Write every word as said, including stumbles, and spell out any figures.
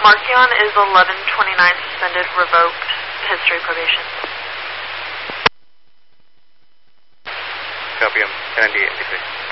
Markion is eleven twenty-nine, suspended, revoked, history probation. Copy, I'm ten ninety-eight,